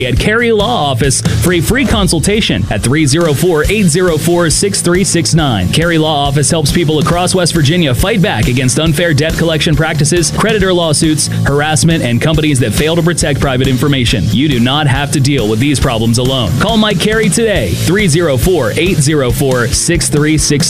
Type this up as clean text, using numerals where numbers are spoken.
at Carey Law Office for a free consultation at 304-804-6369. Carey Law Office helps people across West Virginia fight back against unfair debt collection practices, creditor lawsuits, harassment, and companies that fail to protect private information. You do not have to deal with these problems alone. Call Mike Carey today, 304-804-6369.